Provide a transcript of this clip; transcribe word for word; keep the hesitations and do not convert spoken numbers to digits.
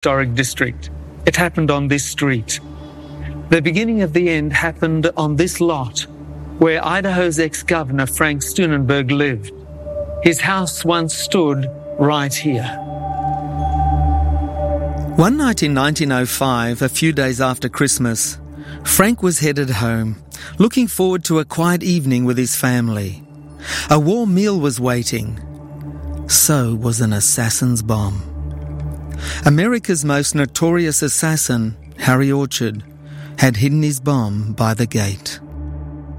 historic district. It happened on this street. The beginning of the end happened on this lot where Idaho's ex-governor Frank Steunenberg lived. His house once stood right here. One night in nineteen oh five, a few days after Christmas, Frank was headed home, looking forward to a quiet evening with his family. A warm meal was waiting. So was an assassin's bomb. America's most notorious assassin, Harry Orchard, had hidden his bomb by the gate.